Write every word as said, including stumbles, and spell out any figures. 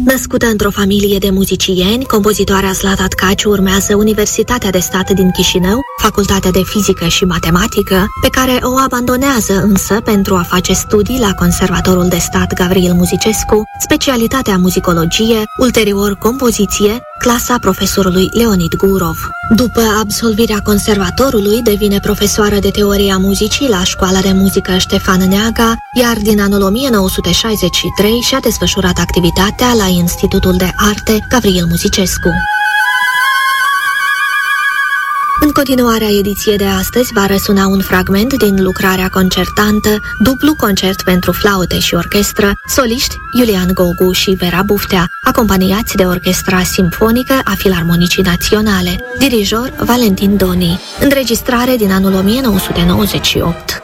Născută într-o familie de muzicieni, compozitoarea Zlata Tkaciu urmează Universitatea de Stat din Chișinău, Facultatea de Fizică și Matematică, pe care o abandonează însă pentru a face studii la Conservatorul de Stat Gavril Muzicescu, specialitatea muzicologie, ulterior compoziție, clasa profesorului Leonid Gurov. După absolvirea conservatorului, devine profesoară de teorie a muzicii la Școala de Muzică Ștefan Neaga, iar din anul o mie nouă sute șaizeci și trei și-a desfășurat activitatea la Institutul de Arte Gavril Muzicescu. În continuarea ediției de astăzi va răsuna un fragment din lucrarea concertantă Dublu concert pentru flaute și orchestră, soliști Iulian Gogu și Vera Buftea, acompaniați de Orchestra Simfonică a Filarmonicii Naționale, dirijor Valentin Doni, înregistrare din anul o mie nouă sute nouăzeci și opt.